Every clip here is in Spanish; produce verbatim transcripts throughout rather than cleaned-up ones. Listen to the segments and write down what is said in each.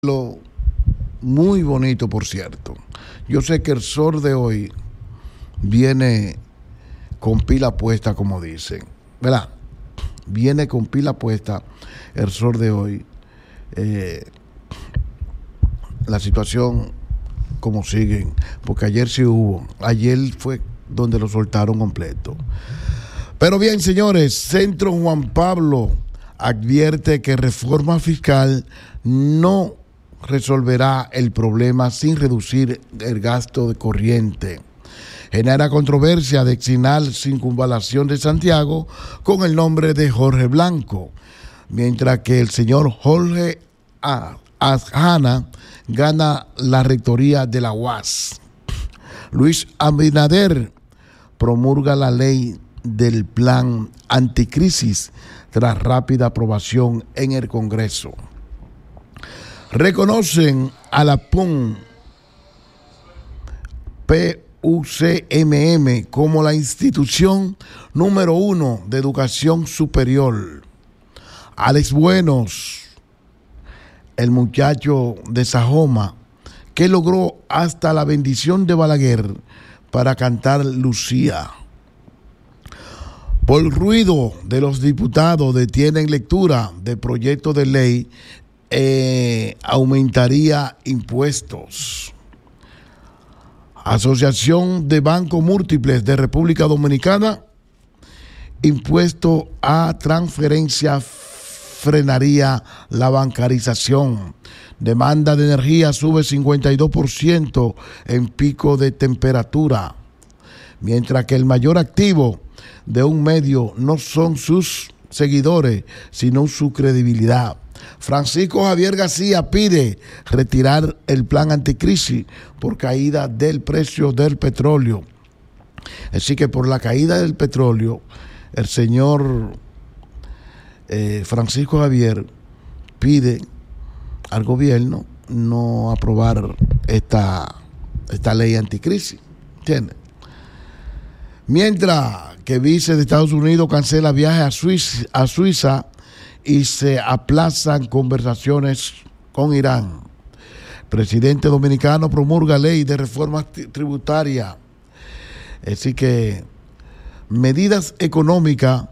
Lo muy bonito, por cierto. Yo sé que el sol de hoy viene con pila puesta, como dicen, ¿verdad? Viene con pila puesta el sol de hoy. Eh, la situación como siguen, porque ayer sí hubo, ayer fue donde lo soltaron completo. Pero bien, señores, Centro Juan Pablo advierte que reforma fiscal no resolverá el problema sin reducir el gasto de corriente. Genera controversia de designar Circunvalación de Santiago con el nombre de Jorge Blanco, mientras que el señor Jorge Asjana gana la rectoría de la U A S. Luis Abinader promulga la ley del plan anticrisis tras rápida aprobación en el Congreso. Reconocen a la P U M, P U C M M como la institución número uno de educación superior. Alex Buenos, el muchacho de Sajoma, que logró hasta la bendición de Balaguer para cantar Lucía. Por ruido de los diputados detienen lectura de proyecto de ley eh, aumentaría impuestos. Asociación de Bancos Múltiples de República Dominicana, impuesto a transferencia frenaría la bancarización. Demanda de energía sube cincuenta y dos por ciento en pico de temperatura, mientras que el mayor activo de un medio no son sus seguidores, sino su credibilidad. Francisco Javier García pide retirar el plan anticrisis por caída del precio del petróleo. Así que por la caída del petróleo, el señor eh, Francisco Javier pide al gobierno no aprobar esta, esta ley anticrisis. ¿Entiendes? Mientras que vice de Estados Unidos cancela viaje a Suiza, a Suiza y se aplazan conversaciones con Irán. Presidente dominicano promulga ley de reforma tributaria. Así que medidas económicas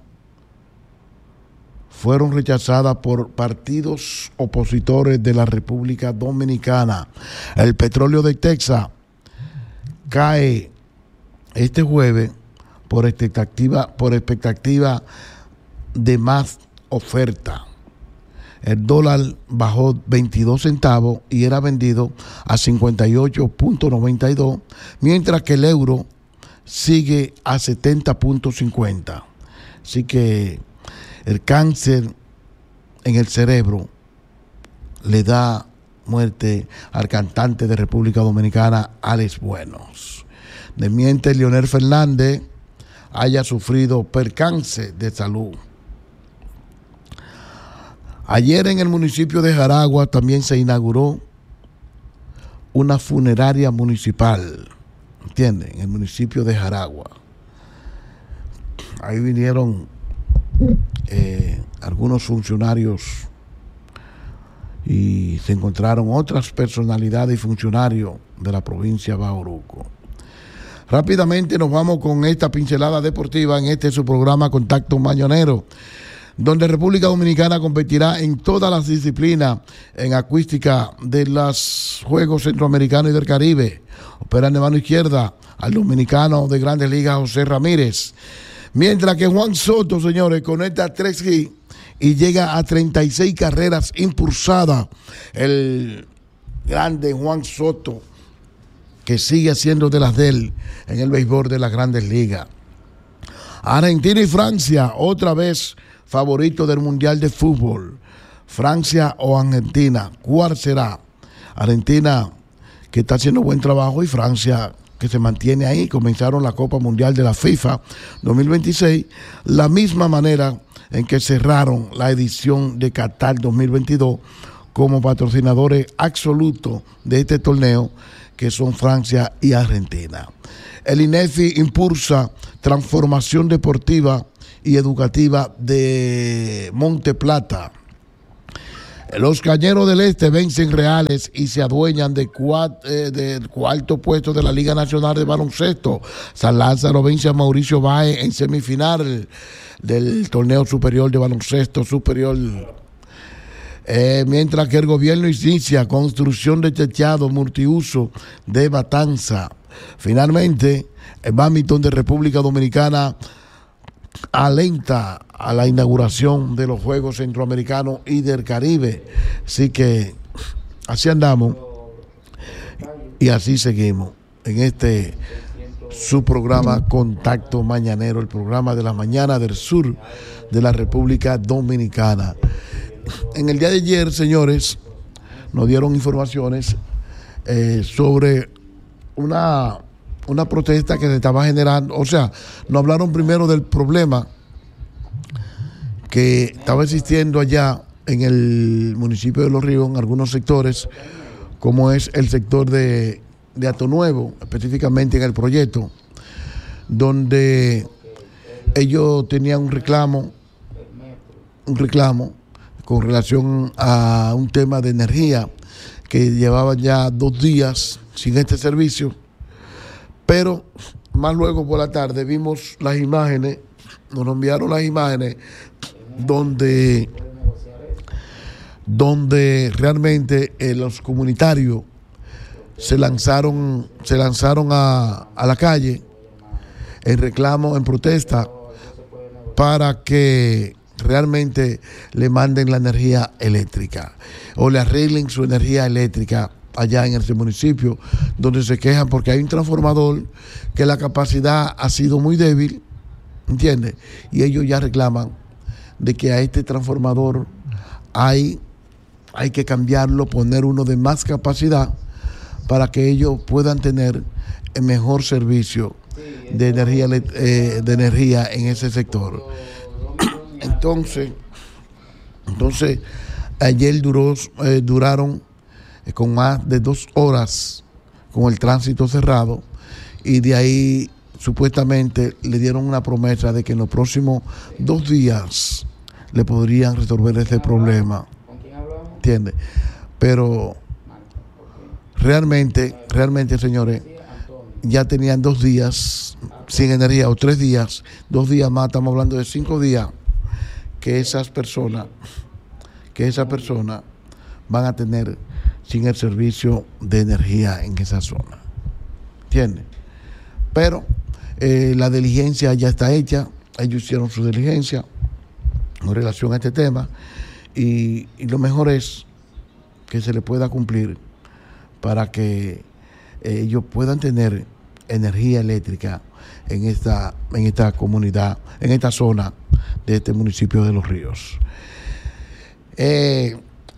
fueron rechazadas por partidos opositores de la República Dominicana. El petróleo de Texas cae este jueves por expectativa, por expectativa de más oferta. El dólar bajó veintidós centavos y era vendido a cincuenta y ocho punto noventa y dos, mientras que el euro sigue a setenta punto cincuenta. Así que el cáncer en el cerebro le da muerte al cantante de República Dominicana, Alex Buenos. Desmiente Leonel Fernández haya sufrido percance de salud. Ayer en el municipio de Jaragua también se inauguró una funeraria municipal, ¿entienden? En el municipio de Jaragua. Ahí vinieron eh, algunos funcionarios y se encontraron otras personalidades y funcionarios de la provincia de Bauruco. Rápidamente nos vamos con esta pincelada deportiva en este su programa Contacto Mañanero, donde República Dominicana competirá en todas las disciplinas en acuística de los Juegos Centroamericanos y del Caribe. Opera de mano izquierda al dominicano de Grandes Ligas, José Ramírez. Mientras que Juan Soto, señores, conecta tres hits y llega a treinta y seis carreras impulsadas. El grande Juan Soto, que sigue haciendo de las de él en el béisbol de las Grandes Ligas. Argentina y Francia, otra vez favorito del Mundial de Fútbol. Francia o Argentina, ¿cuál será? Argentina, que está haciendo buen trabajo, y Francia, que se mantiene ahí. Comenzaron la Copa Mundial de la FIFA dos mil veintiséis, la misma manera en que cerraron la edición de Qatar dos mil veintidós como patrocinadores absolutos de este torneo, que son Francia y Argentina. El INEFI impulsa transformación deportiva y educativa de Monte Plata. Los Cañeros del Este vencen Reales y se adueñan de cuat, eh, del cuarto puesto de la Liga Nacional de Baloncesto. San Lázaro vence a Mauricio Báez en semifinal del torneo superior de baloncesto superior. Eh, mientras que el gobierno inicia construcción de techado multiuso de Matanza. Finalmente, el bádminton de República Dominicana alenta a la inauguración de los Juegos Centroamericanos y del Caribe. Así que así andamos y así seguimos en este su programa Contacto Mañanero, el programa de la mañana del sur de la República Dominicana. En el día de ayer, señores, nos dieron informaciones eh, sobre una una protesta que se estaba generando. O sea, nos hablaron primero del problema que estaba existiendo allá en el municipio de Los Ríos, en algunos sectores, como es el sector de, de Ato Nuevo, específicamente en el proyecto, donde ellos tenían un reclamo, un reclamo con relación a un tema de energía que llevaban ya dos días sin este servicio. Pero más luego por la tarde vimos las imágenes, nos enviaron las imágenes donde, donde realmente eh, los comunitarios se lanzaron, se lanzaron a, a la calle en reclamo, en protesta, para que realmente le manden la energía eléctrica o le arreglen su energía eléctrica allá en ese municipio, donde se quejan porque hay un transformador que la capacidad ha sido muy débil, ¿entiendes? Y ellos ya reclaman de que a este transformador hay, hay que cambiarlo, poner uno de más capacidad para que ellos puedan tener el mejor servicio de energía, eh, de energía en ese sector. Entonces, entonces ayer duró, eh, duraron con más de dos horas con el tránsito cerrado, y de ahí supuestamente le dieron una promesa de que en los próximos dos días le podrían resolver ese problema, ¿entiendes? Pero realmente, realmente, señores, ya tenían dos días sin energía, o tres días, dos días más, estamos hablando de cinco días que esas personas, que esas personas van a tener sin el servicio de energía en esa zona, ¿entiendes? Pero eh, la diligencia ya está hecha, ellos hicieron su diligencia en relación a este tema, y, y lo mejor es que se le pueda cumplir para que eh, ellos puedan tener energía eléctrica en esta, en esta comunidad, en esta zona de este municipio de Los Ríos. Eh,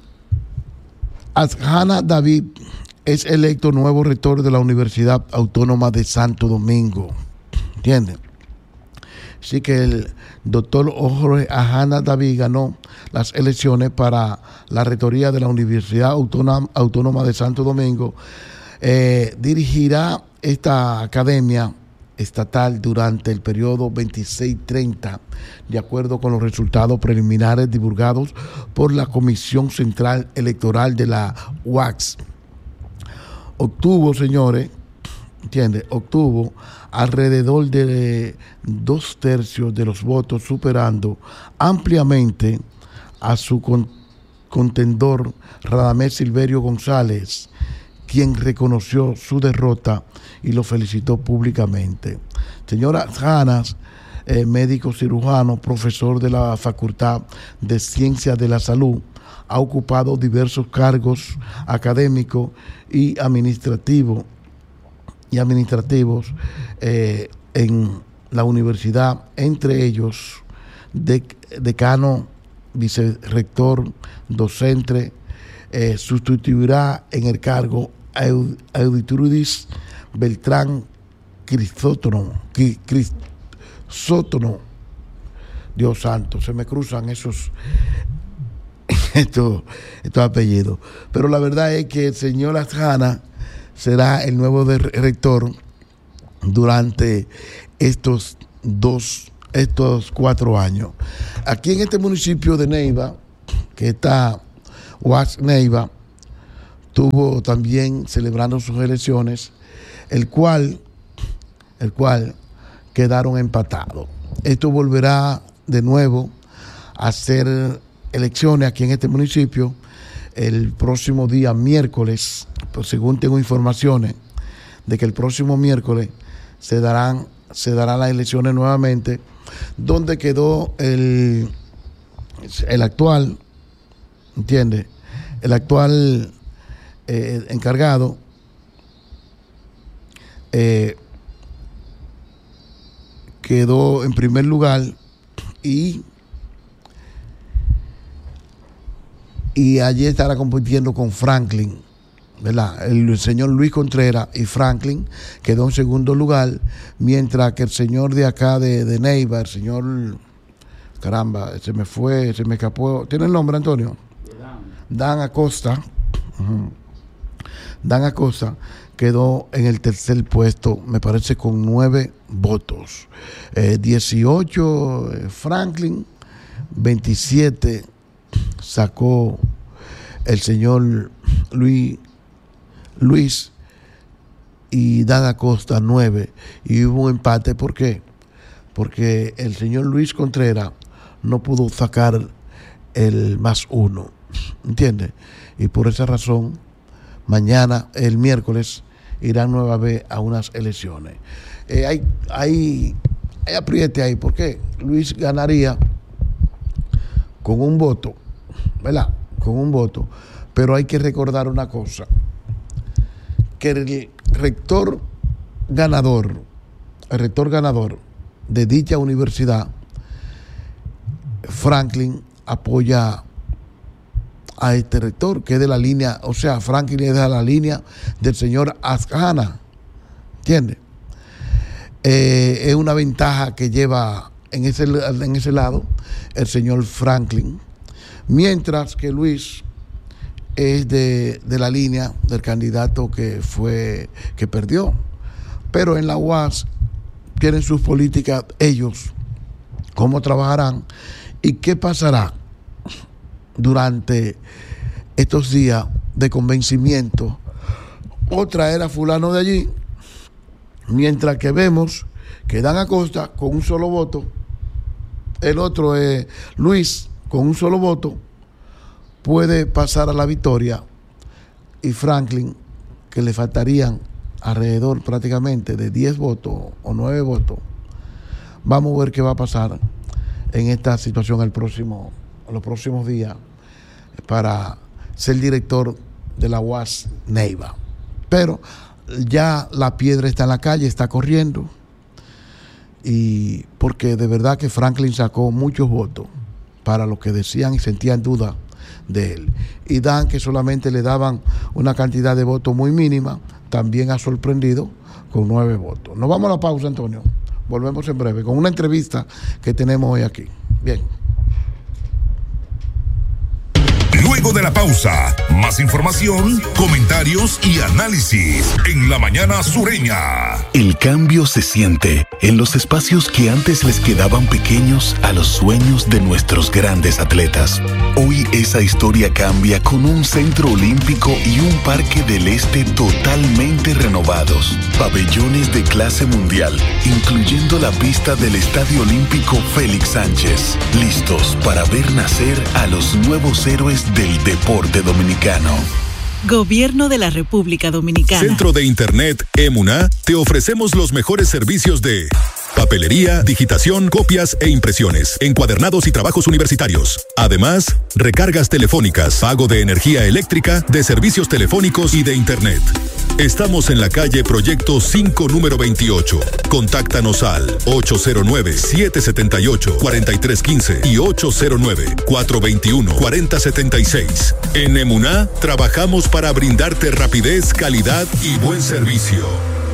Adjana David es electo nuevo rector de la Universidad Autónoma de Santo Domingo, ¿entienden? Así que el doctor Jorge Adjana David ganó las elecciones para la rectoría de la Universidad Autónoma, Autónoma de Santo Domingo. Eh, dirigirá esta academia estatal durante el periodo veintiséis treinta, de acuerdo con los resultados preliminares divulgados por la Comisión Central Electoral de la U A C. Obtuvo, señores, ¿entiende? Obtuvo alrededor de dos tercios de los votos, superando ampliamente a su con, contendor Radamés Silverio González, quien reconoció su derrota y lo felicitó públicamente. Señora Janas, eh, médico cirujano, profesor de la Facultad de Ciencias de la Salud, ha ocupado diversos cargos académicos y administrativos y administrativos eh, en la universidad, entre ellos de, decano, vicerrector, docente. Eh, sustituirá en el cargo a Euditrudis Beltrán Crisótono, Crisótono, Dios santo, se me cruzan esos estos, estos apellidos. Pero la verdad es que el señor Adjana será el nuevo de rector durante estos dos, estos cuatro años. Aquí en este municipio de Neiva, que está U A S Neiva tuvo también celebrando sus elecciones, el cual, el cual quedaron empatados. Esto volverá de nuevo a hacer elecciones aquí en este municipio el próximo día miércoles, pues según tengo informaciones de que el próximo miércoles se darán, se darán las elecciones nuevamente, donde quedó el, el actual, ¿entiendes? El actual eh, encargado, eh, quedó en primer lugar y y allí estará compitiendo con Franklin, ¿verdad? El señor Luis Contreras y Franklin quedó en segundo lugar, mientras que el señor de acá de, de Neiva, el señor, caramba, se me fue, se me escapó, ¿tiene el nombre, Antonio? Dan Acosta, uh-huh. Dan Acosta quedó en el tercer puesto, me parece, con nueve votos. Eh, dieciocho eh, Franklin, veintisiete sacó el señor Luis, Luis y Dan Acosta nueve, y hubo un empate. ¿Por qué? Porque el señor Luis Contreras no pudo sacar el más uno, ¿entiendes? Y por esa razón, mañana, el miércoles, irán nueva vez a unas elecciones. Eh, hay, hay, hay apriete ahí, porque Luis ganaría con un voto, ¿verdad? Con un voto. Pero hay que recordar una cosa, que el rector ganador, el rector ganador de dicha universidad, Franklin, apoya a este rector, que es de la línea, o sea, Franklin es de la línea del señor Ascana, ¿entiendes? Eh, es una ventaja que lleva en ese, en ese lado el señor Franklin, mientras que Luis es de, de la línea del candidato que fue, que perdió. Pero en la U A S tienen sus políticas ellos, cómo trabajarán y qué pasará durante estos días de convencimiento, o traer a fulano de allí, mientras que vemos que Dan Acosta con un solo voto, el otro es Luis con un solo voto, puede pasar a la victoria, y Franklin, que le faltarían alrededor prácticamente de diez votos o nueve votos. Vamos a ver qué va a pasar en esta situación el próximo, los próximos días para ser director de la U A S Neiva. Pero ya la piedra está en la calle, está corriendo, y porque de verdad que Franklin sacó muchos votos para los que decían y sentían duda de él. Y Dan, que solamente le daban una cantidad de votos muy mínima, también ha sorprendido con nueve votos. Nos vamos a la pausa, Antonio. Volvemos en breve con una entrevista que tenemos hoy aquí. Bien. Luego de la pausa, más información, comentarios y análisis en La Mañana Sureña. El cambio se siente en los espacios que antes les quedaban pequeños a los sueños de nuestros grandes atletas. Hoy esa historia cambia con un centro olímpico y un parque del este totalmente renovados. Pabellones de clase mundial, incluyendo la pista del Estadio Olímpico Félix Sánchez. Listos para ver nacer a los nuevos héroes del deporte dominicano. Gobierno de la República Dominicana. Centro de Internet Emuna, te ofrecemos los mejores servicios de papelería, digitación, copias e impresiones, encuadernados y trabajos universitarios. Además, recargas telefónicas, pago de energía eléctrica, de servicios telefónicos y de Internet. Estamos en la calle Proyecto cinco, número veintiocho. Contáctanos al ocho cero nueve, siete siete ocho, cuatro tres uno cinco y ocho cero nueve, cuatro dos uno, cuatro cero siete seis. En Emuná trabajamos para brindarte rapidez, calidad y buen servicio.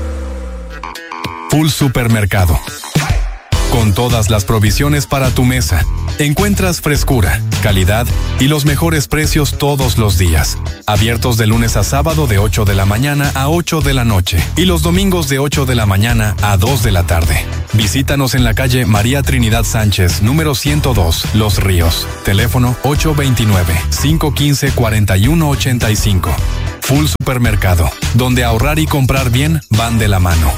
Full Supermercado. Con todas las provisiones para tu mesa, encuentras frescura, calidad y los mejores precios todos los días. Abiertos de lunes a sábado de ocho de la mañana a ocho de la noche y los domingos de ocho de la mañana a dos de la tarde. Visítanos en la calle María Trinidad Sánchez, número ciento dos, Los Ríos. Teléfono ocho dos nueve, cinco uno cinco, cuatro uno ocho cinco. Full Supermercado, donde ahorrar y comprar bien van de la mano.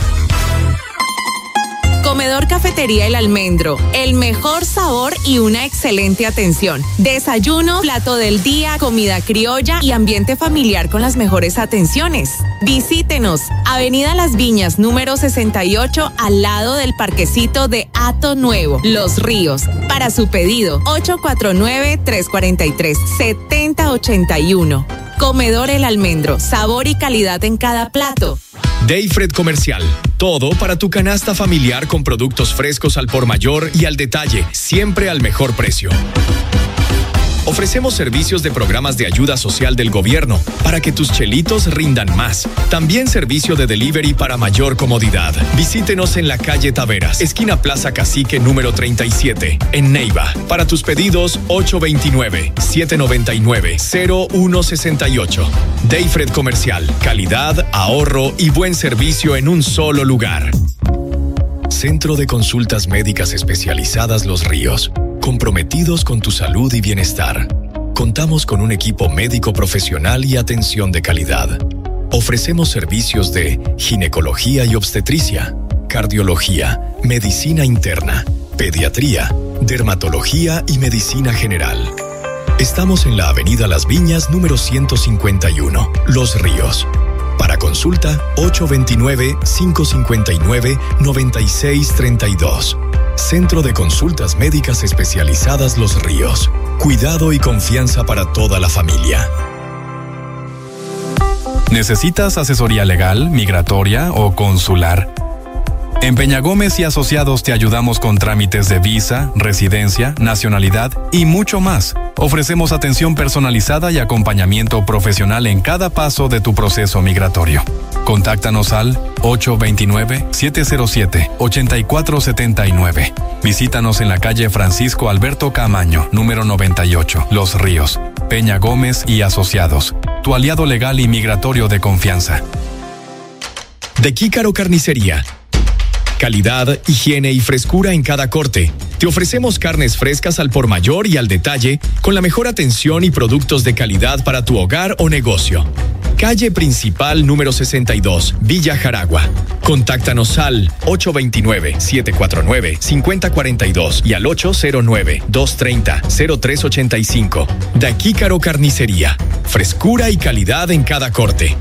Comedor Cafetería El Almendro, el mejor sabor y una excelente atención. Desayuno, plato del día, comida criolla y ambiente familiar con las mejores atenciones. Visítenos, Avenida Las Viñas, número sesenta y ocho, al lado del parquecito de Hato Nuevo, Los Ríos. Para su pedido, ocho cuatro nueve, tres cuatro tres, siete cero ocho uno. Comedor El Almendro, sabor y calidad en cada plato. Dayfred Comercial. Todo para tu canasta familiar con productos frescos al por mayor y al detalle, siempre al mejor precio. Ofrecemos servicios de programas de ayuda social del gobierno para que tus chelitos rindan más. También servicio de delivery para mayor comodidad. Visítenos en la calle Taveras, esquina Plaza Cacique número treinta y siete, en Neiva. Para tus pedidos, ocho dos nueve, siete nueve nueve, cero uno seis ocho. Dayfred Comercial. Calidad, ahorro y buen servicio en un solo lugar. Centro de Consultas Médicas Especializadas Los Ríos. Comprometidos con tu salud y bienestar. Contamos con un equipo médico profesional y atención de calidad. Ofrecemos servicios de ginecología y obstetricia, cardiología, medicina interna, pediatría, dermatología y medicina general. Estamos en la Avenida Las Viñas, número ciento cincuenta y uno, Los Ríos. Para consulta, ocho dos nueve, cinco cinco nueve, nueve seis tres dos. Centro de Consultas Médicas Especializadas Los Ríos. Cuidado y confianza para toda la familia. ¿Necesitas asesoría legal, migratoria o consular? En Peña Gómez y Asociados te ayudamos con trámites de visa, residencia, nacionalidad y mucho más. Ofrecemos atención personalizada y acompañamiento profesional en cada paso de tu proceso migratorio. Contáctanos al ocho dos nueve, siete cero siete, ocho cuatro siete nueve. Visítanos en la calle Francisco Alberto Camaño, número noventa y ocho, Los Ríos. Peña Gómez y Asociados, tu aliado legal y migratorio de confianza. De Kícaro Carnicería. Calidad, higiene y frescura en cada corte. Te ofrecemos carnes frescas al por mayor y al detalle, con la mejor atención y productos de calidad para tu hogar o negocio. Calle Principal número sesenta y dos, Villa Jaragua. Contáctanos al ocho dos nueve, siete cuatro nueve, cinco cero cuatro dos y al ocho cero nueve, dos tres cero, cero tres ocho cinco. Da Kícaro Carnicería. Frescura y calidad en cada corte.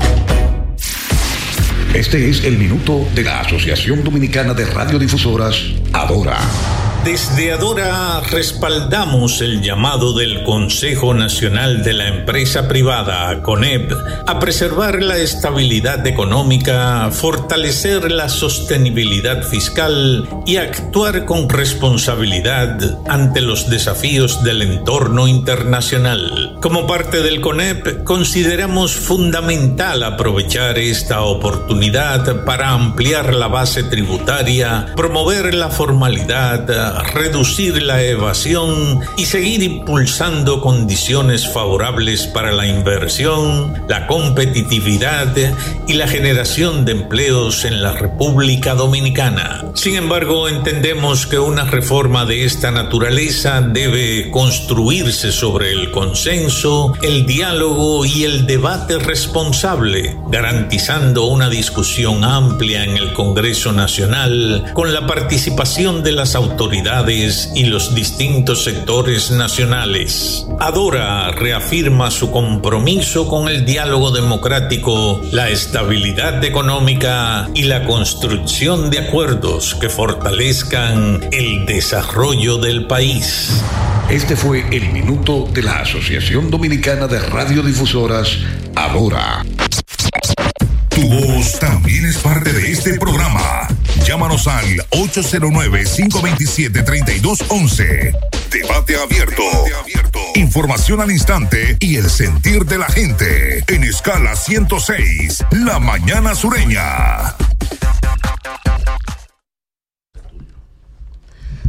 Este es el minuto de la Asociación Dominicana de Radiodifusoras, Adora. Desde Adora respaldamos el llamado del Consejo Nacional de la Empresa Privada, CONEP, a preservar la estabilidad económica, fortalecer la sostenibilidad fiscal y actuar con responsabilidad ante los desafíos del entorno internacional. Como parte del CONEP, consideramos fundamental aprovechar esta oportunidad para ampliar la base tributaria, promover la formalidad, reducir la evasión y seguir impulsando condiciones favorables para la inversión, la competitividad y la generación de empleos en la República Dominicana. Sin embargo, entendemos que una reforma de esta naturaleza debe construirse sobre el consenso, el diálogo y el debate responsable, garantizando una discusión amplia en el Congreso Nacional con la participación de las autoridades y los distintos sectores nacionales. Adora reafirma su compromiso con el diálogo democrático, la estabilidad económica y la construcción de acuerdos que fortalezcan el desarrollo del país. Este fue el minuto de la Asociación Dominicana de Radiodifusoras, Adora. Tu voz también es parte de este programa. Llámanos al ocho cero nueve, cinco dos siete, tres dos uno uno. Debate abierto. Debate abierto. Información al instante y el sentir de la gente. En escala ciento seis, La Mañana Sureña.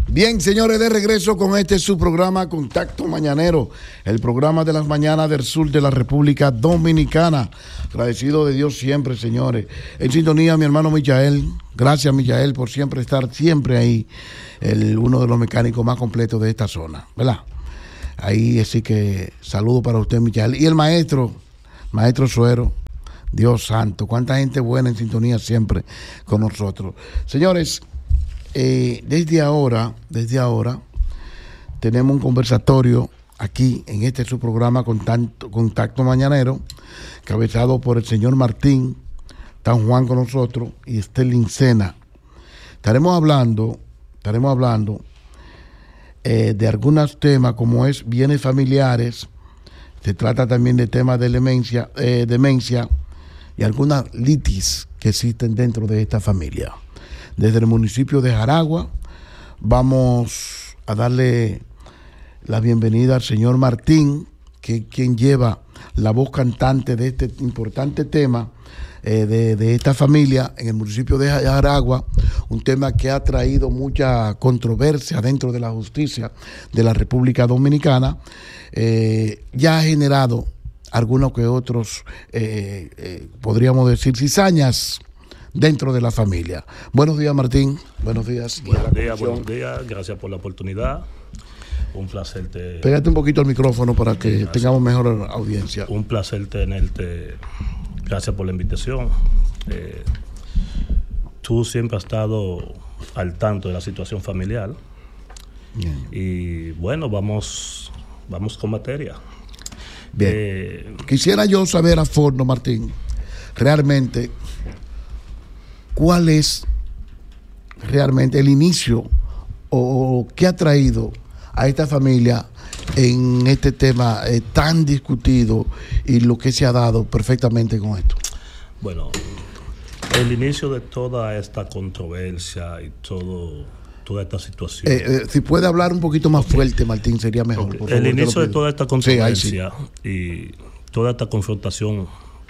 Bien, señores, de regreso con este su programa Contacto Mañanero, el programa de las mañanas del sur de la República Dominicana. Agradecido de Dios siempre, señores. En sintonía, mi hermano Michael. Gracias, Michael, por siempre estar siempre ahí, el, uno de los mecánicos más completos de esta zona, ¿verdad? Ahí, así que saludo para usted, Michael. Y el maestro, maestro Suero, Dios santo, cuánta gente buena en sintonía siempre con nosotros. Señores, Eh, desde ahora, desde ahora, tenemos un conversatorio aquí en este su programa Contacto, Contacto Mañanero, cabezado por el señor Martín, Tan Juan con nosotros y Estelín Sena. Estaremos hablando, estaremos hablando eh, de algunos temas como es bienes familiares, se trata también de temas de demencia, eh, demencia y algunas litis que existen dentro de esta familia. Desde el municipio de Jaragua vamos a darle la bienvenida al señor Martín, que es quien lleva la voz cantante de este importante tema eh, de, de esta familia en el municipio de Jaragua, un tema que ha traído mucha controversia dentro de la justicia de la República Dominicana, eh, ya ha generado algunos que otros, eh, eh, podríamos decir, cizañas dentro de la familia. Buenos días, Martín. Buenos días. Buenos días, buenos días. Gracias por la oportunidad. Un placer. Te... Pégate un poquito al micrófono para que Gracias. tengamos mejor audiencia. Un placer tenerte. Gracias por la invitación. Eh, tú siempre has estado al tanto de la situación familiar. Bien. Y bueno, vamos, vamos con materia. Bien. Eh, Quisiera yo saber a fondo, Martín, realmente, ¿cuál es realmente el inicio o, o qué ha traído a esta familia en este tema eh, tan discutido y lo que se ha dado perfectamente con esto? Bueno, el inicio de toda esta controversia y todo, toda esta situación. Eh, eh, si puede hablar un poquito más fuerte, Martín, sería mejor. Okay. Por el favor, inicio de toda esta controversia sí, sí. y toda esta confrontación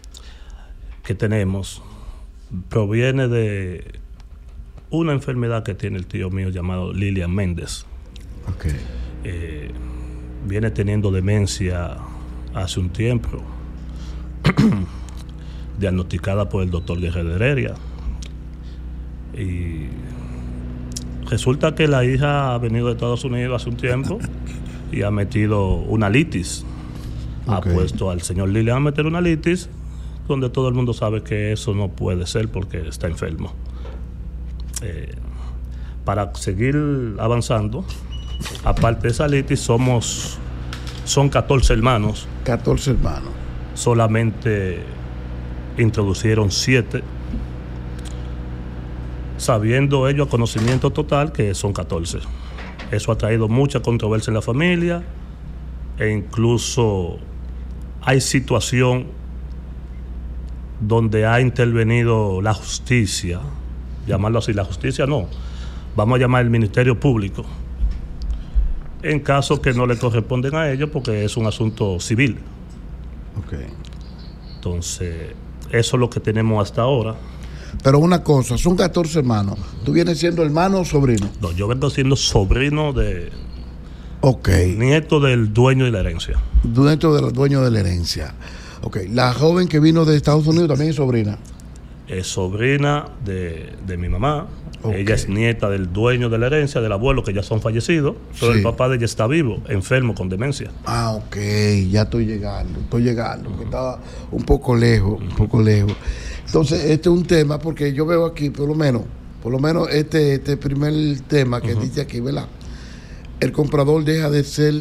que tenemos proviene de una enfermedad que tiene el tío mío llamado Lilian Méndez. Okay. Eh, viene teniendo demencia hace un tiempo, diagnosticada por el doctor Guerrero Heredia. Y resulta que la hija ha venido de Estados Unidos hace un tiempo y ha metido una litis. Okay. Ha puesto al señor Lilian a meter una litis, donde todo el mundo sabe que eso no puede ser porque está enfermo. Eh, para seguir avanzando, aparte de esa litis, somos, son catorce hermanos. catorce hermanos. Solamente introducieron siete, sabiendo ellos a conocimiento total que son catorce. Eso ha traído mucha controversia en la familia e incluso hay situación donde ha intervenido la justicia, llamarlo así, la justicia no, vamos a llamar el Ministerio Público, en casos que no le corresponden a ellos porque es un asunto civil. Okay. Entonces, eso es lo que tenemos hasta ahora. Pero una cosa, son catorce hermanos. ¿Tú vienes siendo hermano o sobrino? No, yo vengo siendo sobrino de... Ok. Nieto del dueño de la herencia. Nieto del dueño de la herencia. Ok. La joven que vino de Estados Unidos también es sobrina. Es sobrina de, de mi mamá. Okay. Ella es nieta del dueño de la herencia, del abuelo, que ya son fallecidos. Pero sí. El papá de ella está vivo, enfermo, con demencia. Ah, ok. Ya estoy llegando, estoy llegando. Porque estaba un poco lejos, un poco lejos. Entonces, este es un tema, porque yo veo aquí, por lo menos, por lo menos este, este primer tema que uh-huh. dice aquí, ¿verdad? El comprador deja de ser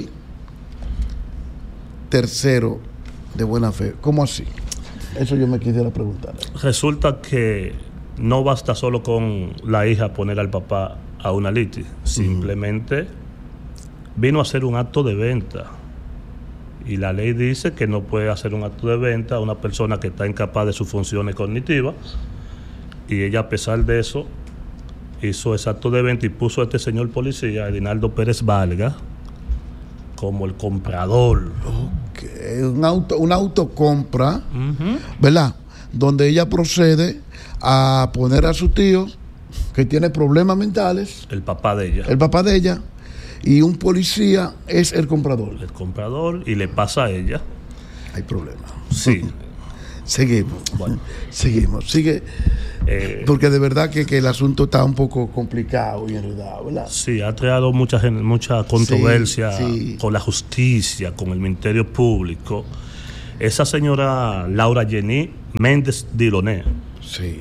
tercero de buena fe. ¿Cómo así? Eso yo me quisiera preguntar. Resulta que no basta solo con la hija poner al papá a una litis. Simplemente uh-huh. vino a hacer un acto de venta. Y la ley dice que no puede hacer un acto de venta a una persona que está incapaz de sus funciones cognitivas. Y ella, a pesar de eso, hizo ese acto de venta y puso a este señor policía, Edinaldo Pérez Valga, como el comprador. Okay. Un auto, una autocompra, uh-huh. ¿verdad? Donde ella procede a poner a su tío, que tiene problemas mentales. El papá de ella. El papá de ella. Y un policía es el comprador. El comprador, y le pasa a ella. Hay problema. Sí. Seguimos. Bueno. Seguimos. Sigue. Eh, porque de verdad que, que el asunto está un poco complicado y enredado, ¿verdad? Sí, ha creado mucha, mucha controversia sí, sí. con la justicia, con el Ministerio Público. Esa señora Laura Jenny Méndez Diloné. Sí.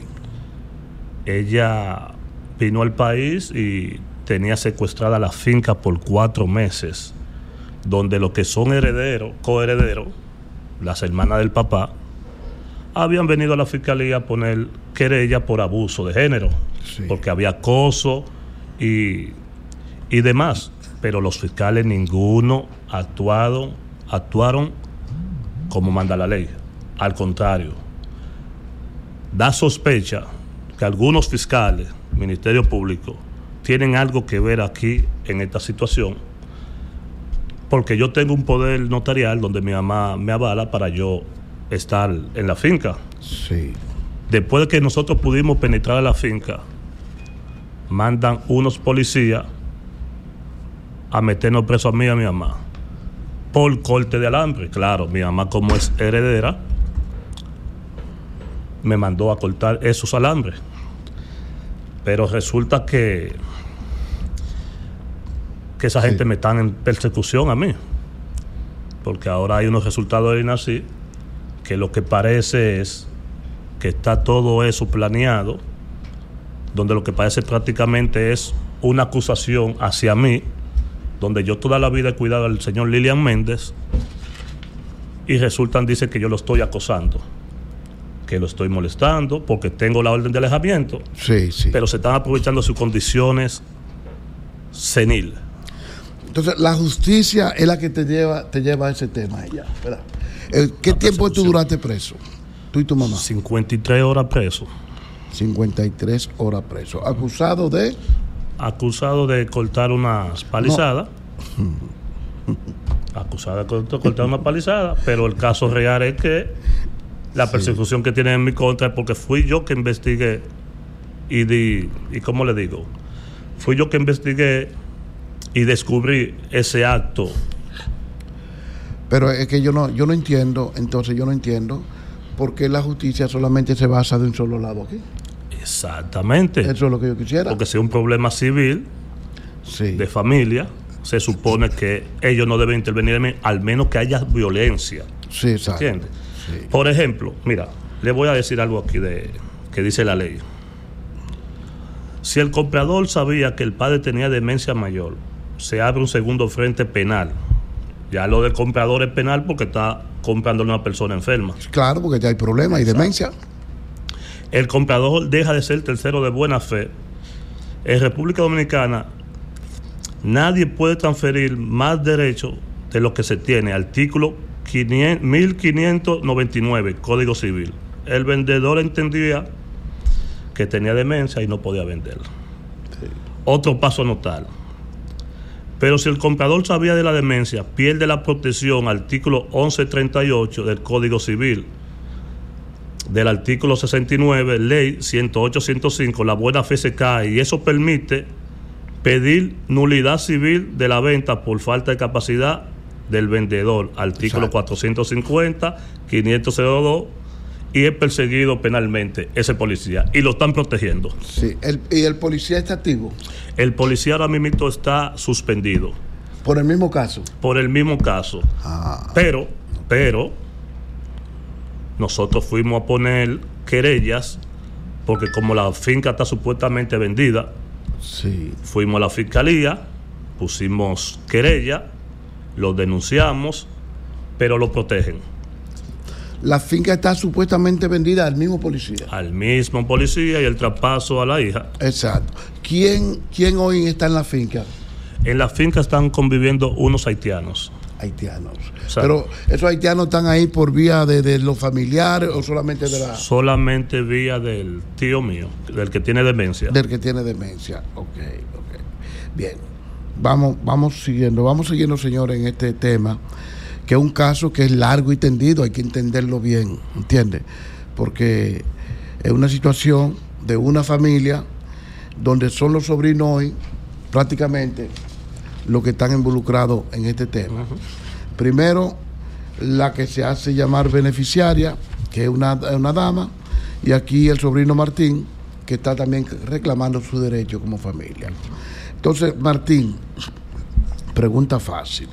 Ella vino al país y tenía secuestrada la finca por cuatro meses, donde los que son herederos, coherederos, las hermanas del papá, habían venido a la fiscalía a poner querella por abuso de género, sí. porque había acoso y, y demás, pero los fiscales ninguno actuado, actuaron como manda la ley. Al contrario, da sospecha que algunos fiscales, Ministerio Público, tienen algo que ver aquí en esta situación, porque yo tengo un poder notarial donde mi mamá me avala para yo estar en la finca. Sí. Después de que nosotros pudimos penetrar a la finca, mandan unos policías a meternos presos a mí y a mi mamá por corte de alambre. Claro, mi mamá, como es heredera, me mandó a cortar esos alambres, pero resulta que que esa gente sí. me están en persecución a mí, porque ahora hay unos resultados del INACID que lo que parece es que está todo eso planeado, donde lo que parece prácticamente es una acusación hacia mí, donde yo toda la vida he cuidado al señor Lilian Méndez, y resultan, dice que yo lo estoy acosando, que lo estoy molestando, porque tengo la orden de alejamiento, sí, sí. pero se están aprovechando de sus condiciones senil. Entonces, la justicia es la que te lleva, te lleva a ese tema ella, ¿verdad? ¿Qué la tiempo tú duraste preso? Tú y tu mamá. cincuenta y tres horas preso. cincuenta y tres horas preso. ¿Acusado de? Acusado de cortar unas palizadas. No. Acusado de cortar una palizada, pero el caso real es que la persecución sí. que tienen en mi contra es porque fui yo que investigué y di, y ¿cómo le digo? Fui yo que investigué y descubrí ese acto. Pero es que yo no, yo no entiendo, entonces yo no entiendo por qué la justicia solamente se basa de un solo lado aquí. Exactamente. Eso es lo que yo quisiera. Porque si es un problema civil, sí. de familia, se supone que ellos no deben intervenir en mí, al menos que haya violencia. Sí, exacto. ¿Entiendes? Sí. Por ejemplo, mira, le voy a decir algo aquí de que dice la ley. Si el comprador sabía que el padre tenía demencia mayor, se abre un segundo frente penal. Ya lo del comprador es penal porque está comprando a una persona enferma. Claro, porque ya hay problemas y demencia. El comprador deja de ser tercero de buena fe. En República Dominicana nadie puede transferir más derechos de lo que se tiene. Artículo mil quinientos noventa y nueve, Código Civil. El vendedor entendía que tenía demencia y no podía venderla. Sí. Otro paso a notar. Pero si el comprador sabía de la demencia, pierde la protección, artículo once treinta y ocho del Código Civil. Del artículo sesenta y nueve, ley ciento ocho ciento cinco, la buena fe se cae, y eso permite pedir nulidad civil de la venta por falta de capacidad del vendedor, artículo Exacto. cuatrocientos cincuenta, quinientos dos, y es perseguido penalmente ese policía, y lo están protegiendo. Sí. El, ¿Y el policía está activo? El policía ahora mismo está suspendido. ¿Por el mismo caso? Por el mismo caso. Ah. Pero, pero, nosotros fuimos a poner querellas, porque como la finca está supuestamente vendida, sí. fuimos a la fiscalía, pusimos querella, lo denunciamos, pero lo protegen. La finca está supuestamente vendida al mismo policía. Al mismo policía y el traspaso a la hija. Exacto. ¿Quién, quién hoy está en la finca? En la finca están conviviendo unos haitianos. Haitianos. Exacto. Pero esos haitianos están ahí por vía de, de los familiares o solamente de la... Solamente vía del tío mío, del que tiene demencia. Del que tiene demencia. Ok, ok. Bien. Vamos, vamos siguiendo, vamos siguiendo, señores, en este tema, que es un caso que es largo y tendido, hay que entenderlo bien, ¿entiendes? Porque es una situación de una familia donde son los sobrinos hoy prácticamente los que están involucrados en este tema. Uh-huh. Primero, la que se hace llamar beneficiaria, que es una, una dama, y aquí el sobrino Martín, que está también reclamando su derecho como familia. Entonces, Martín, pregunta fácil.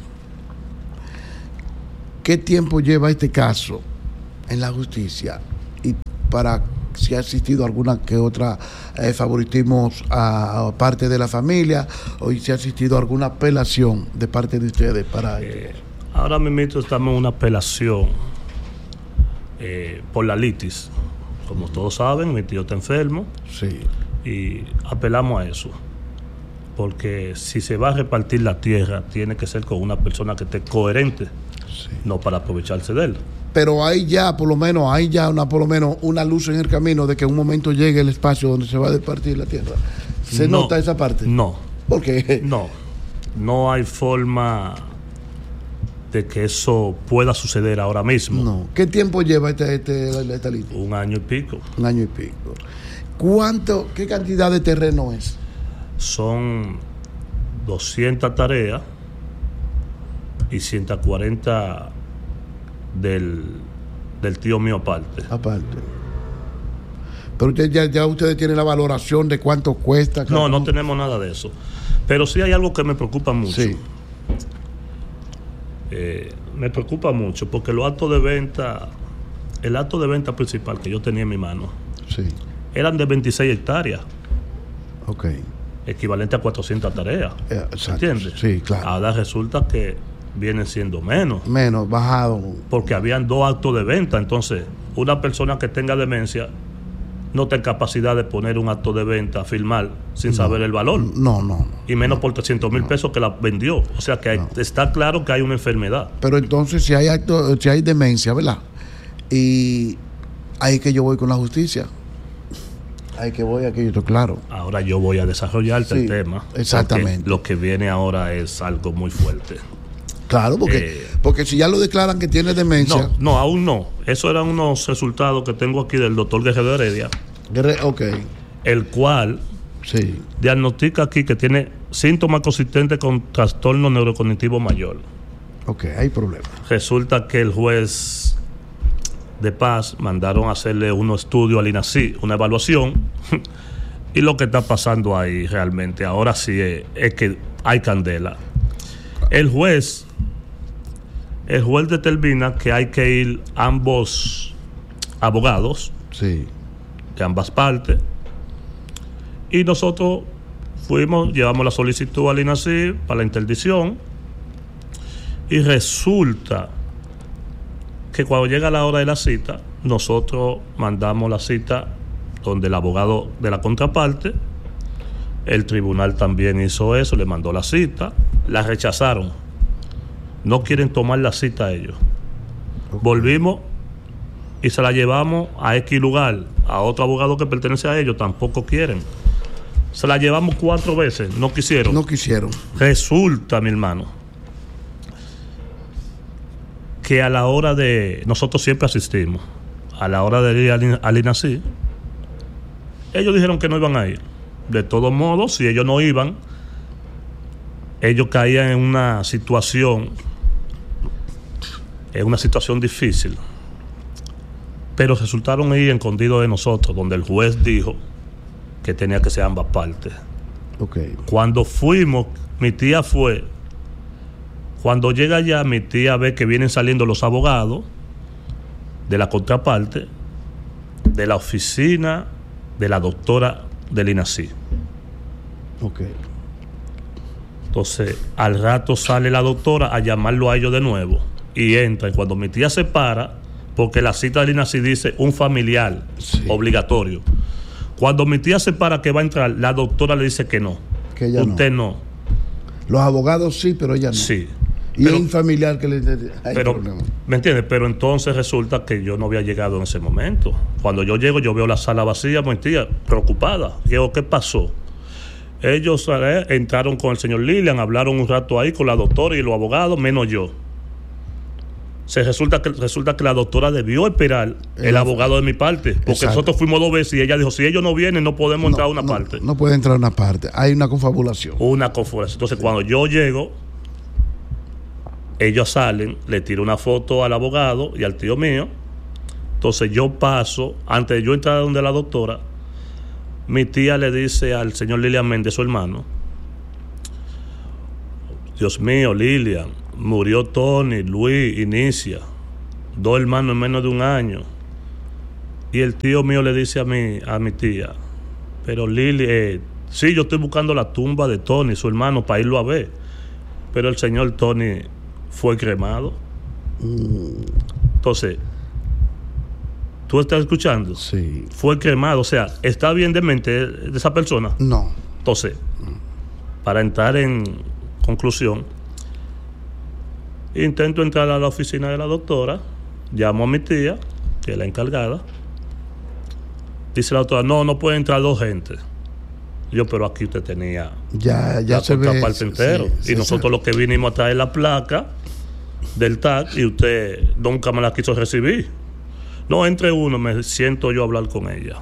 ¿Qué tiempo lleva este caso en la justicia? Y para si ha existido alguna que otra eh, favoritismo a, a parte de la familia, o si ha existido alguna apelación de parte de ustedes para eh, ahora mismo estamos en una apelación eh, por la litis. Como todos saben, mi tío está enfermo. Sí. Y apelamos a eso. Porque si se va a repartir la tierra, tiene que ser con una persona que esté coherente, sí, no para aprovecharse de él. Pero hay ya, por lo menos, hay ya una, por lo menos, una luz en el camino de que en un momento llegue el espacio donde se va a repartir la tierra. ¿Se no, nota esa parte? No. ¿Por qué? No. No hay forma de que eso pueda suceder ahora mismo. No. ¿Qué tiempo lleva este, este, esta lista? Un año y pico. Un año y pico. ¿Cuánto, qué cantidad de terreno es? Son doscientas tareas y ciento cuarenta del, del tío mío aparte. Aparte. Pero usted, ya, ya ustedes tienen la valoración de cuánto cuesta. No, no tenemos nada de eso. Pero sí hay algo que me preocupa mucho. Sí. Eh, me preocupa mucho porque los actos de venta, el acto de venta principal que yo tenía en mi mano, sí, eran de veintiséis hectáreas. Ok. Equivalente a cuatrocientas tareas. Eh, ¿Entiendes? Sí, claro. Ahora resulta que vienen siendo menos. Menos, bajado. Porque habían dos actos de venta. Entonces, una persona que tenga demencia no tiene capacidad de poner un acto de venta a firmar sin no, saber el valor. No, no. no y menos no, por trescientos mil no. pesos que la vendió. O sea que hay, no. está claro que hay una enfermedad. Pero entonces, si hay acto, si hay demencia, ¿verdad? Y ahí que yo voy con la justicia. Ahí que voy, aquí yo estoy claro. Ahora yo voy a desarrollarte sí, el tema. Exactamente. Lo que viene ahora es algo muy fuerte. Claro, porque, eh, porque si ya lo declaran que tiene demencia. No, no, aún no. Esos eran unos resultados que tengo aquí del doctor Guerrero Heredia. Ok. El cual sí, diagnostica aquí que tiene síntomas consistentes con trastorno neurocognitivo mayor. Ok, hay problema. Resulta que el juez de paz mandaron a hacerle unos estudios al INASI, una evaluación, y lo que está pasando ahí realmente ahora sí es, es que hay candela. El juez el juez determina que hay que ir ambos abogados, sí, de ambas partes, y nosotros fuimos, llevamos la solicitud al INASI para la interdicción, y resulta que cuando llega la hora de la cita, nosotros mandamos la cita donde el abogado de la contraparte, el tribunal también hizo eso, le mandó la cita, la rechazaron. No quieren tomar la cita ellos. Okay. Volvimos y se la llevamos a X lugar, a otro abogado que pertenece a ellos, tampoco quieren. Se la llevamos cuatro veces, no quisieron. No quisieron. Resulta, mi hermano, que a la hora de... Nosotros siempre asistimos. A la hora de ir al, al INASI, ellos dijeron que no iban a ir. De todos modos, si ellos no iban, ellos caían en una situación, en una situación difícil. Pero resultaron ir escondidos de nosotros, donde el juez dijo que tenía que ser ambas partes. Okay. Cuando fuimos, mi tía fue... Cuando llega allá, mi tía ve que vienen saliendo los abogados de la contraparte, de la oficina de la doctora del INASI. Ok. Entonces, al rato sale la doctora a llamarlo a ellos de nuevo y entra. Y cuando mi tía se para, porque la cita del INASI dice un familiar, sí, obligatorio. Cuando mi tía se para que va a entrar, la doctora le dice que no. Que ella Usted no. no. Los abogados sí, pero ella no. Sí. Y pero, es un familiar que le... Hay pero, problema. ¿me entiendes? Pero entonces resulta que yo no había llegado en ese momento. Cuando yo llego, yo veo la sala vacía, mi tía preocupada. Digo, ¿qué pasó? Ellos eh, entraron con el señor Lilian, hablaron un rato ahí con la doctora y los abogados, menos yo. Se resulta que, resulta que la doctora debió esperar el, el abogado de mi parte, porque exacto. nosotros fuimos dos veces y ella dijo, si ellos no vienen no podemos no, entrar a una no, parte. No puede entrar a una parte, hay una confabulación. Una confabulación. Entonces sí. cuando yo llego, ellos salen, le tiro una foto al abogado y al tío mío. Entonces yo paso, antes de yo entrar donde la doctora, mi tía le dice al señor Lilian Méndez, su hermano, Dios mío, Lilian, murió Tony, Luis, Inicia, dos hermanos en menos de un año. Y el tío mío le dice a mi, a mi tía, pero Lili, eh, sí, yo estoy buscando la tumba de Tony, su hermano, para irlo a ver. Pero el señor Tony fue cremado. Mm. Entonces, ¿tú estás escuchando? Sí. Fue cremado, o sea, ¿está bien de mente de esa persona? No. Entonces, para entrar en conclusión, intento entrar a la oficina de la doctora, llamo a mi tía, que es la encargada. Dice la doctora, no, no puede entrar dos gente. Yo, pero aquí usted tenía ya, ya la se ve parte entero. Sí, y nosotros lo que vinimos a traer la placa del T A C y usted nunca me la quiso recibir. No, entre uno, me siento yo a hablar con ella.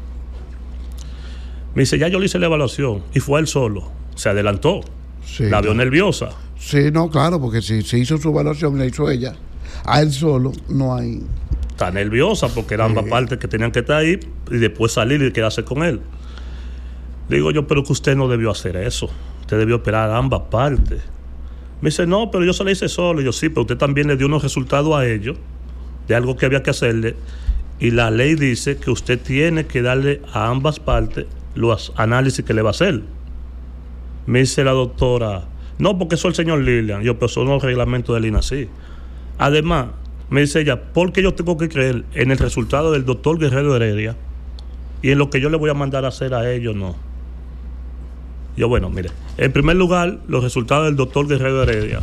Me dice, ya yo le hice la evaluación. Y fue él solo. Se adelantó. Sí, la vio no. nerviosa. Sí, no, claro, porque si se hizo su evaluación, la hizo ella. A él solo no hay... Está nerviosa porque eran ambas sí. partes que tenían que estar ahí y después salir y quedarse con él. Digo yo, pero que usted no debió hacer eso. Usted debió esperar a ambas partes. Me dice, no, pero yo se la hice solo. Y yo, sí, pero usted también le dio unos resultados a ellos de algo que había que hacerle. Y la ley dice que usted tiene que darle a ambas partes los análisis que le va a hacer. Me dice la doctora, no, porque eso es el señor Lilian. Yo, pero son los reglamentos del I N A C I. Además, me dice ella, ¿por qué yo tengo que creer en el resultado del doctor Guerrero Heredia y en lo que yo le voy a mandar a hacer a ellos? No. Yo, bueno, mire, en primer lugar, los resultados del doctor Guerrero Heredia.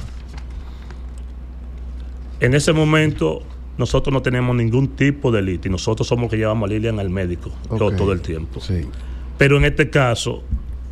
En ese momento, nosotros no tenemos ningún tipo de litis. Nosotros somos los que llevamos a Lilian al médico okay. todo, todo el tiempo. Sí. Pero en este caso,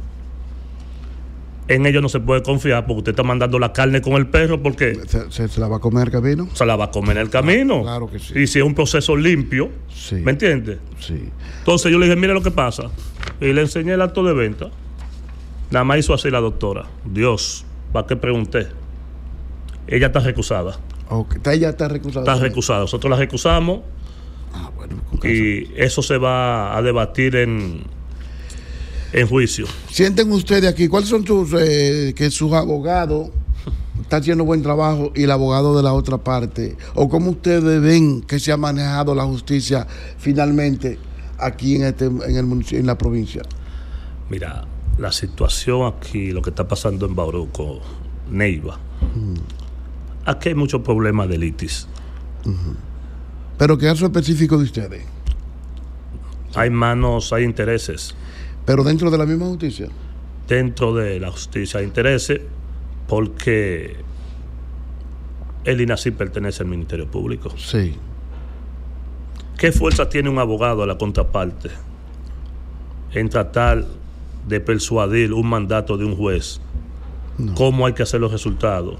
en ellos no se puede confiar porque usted está mandando la carne con el perro porque... ¿Se, se, se la va a comer el camino? Se la va a comer en el camino. Claro, claro que sí. Y si es un proceso limpio, sí. ¿me entiende? Sí. Entonces yo le dije, mire lo que pasa. Y le enseñé el acto de venta. Nada más hizo así la doctora. Dios, ¿para qué pregunté? Ella está recusada. Okay. Ella está recusada. Está recusada. Nosotros la recusamos. Ah, bueno, y eso se va a debatir en... en juicio. Sienten ustedes aquí, ¿cuáles son sus eh, que sus abogados están haciendo buen trabajo y el abogado de la otra parte? ¿O cómo ustedes ven que se ha manejado la justicia finalmente aquí en este en el municipio, en la provincia? Mira, la situación aquí, lo que está pasando en Bauruco, Neiva, mm. aquí hay muchos problemas de litis. Uh-huh. ¿Pero qué caso específico de ustedes? Hay manos, hay intereses. ¿Pero dentro de la misma justicia? Dentro de la justicia hay intereses porque el I N A C I pertenece al Ministerio Público. Sí. ¿Qué fuerza tiene un abogado a la contraparte en tratar de persuadir un mandato de un juez? No. ¿Cómo hay que hacer los resultados?